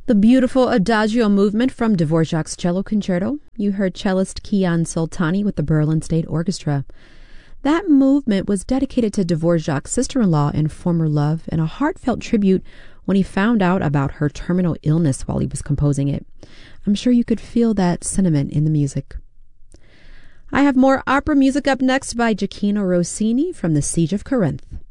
The beautiful Adagio movement from Dvorak's Cello Concerto. You heard cellist Kian Soltani with the Berlin State Orchestra. That movement was dedicated to Dvorak's sister-in-law and former love, and a heartfelt tribute when he found out about her terminal illness while he was composing it. I'm sure you could feel that sentiment in the music. I have more opera music up next by Gioacchino Rossini from The Siege of Corinth.